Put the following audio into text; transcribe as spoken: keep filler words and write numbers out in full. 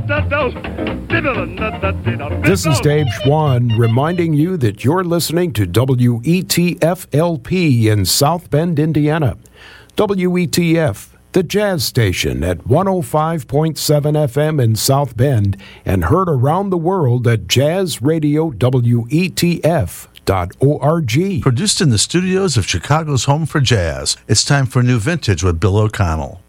This is Dave Schwann reminding you that you're listening to W E T F L P in South Bend, Indiana. W E T F, the jazz station at one oh five point seven F M in South Bend and heard around the world at jazz radio W E T F dot org. Produced in the studios of Chicago's Home for Jazz, it's time for New Vintage with Bill O'Connell.